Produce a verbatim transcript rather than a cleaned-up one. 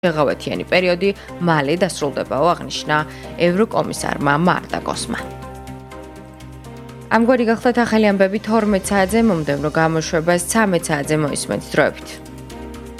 შეღავათიანი პერიოდი მალე დასრულდებაო აღნიშნა ევროკომისარმა მარტა კოსმა. ამგვარი გახლდათ ახალი ამბები თორმეტ საათზე მომდევნო გამოშვებას ცამეტ საათზე მოისმენთ დროებით.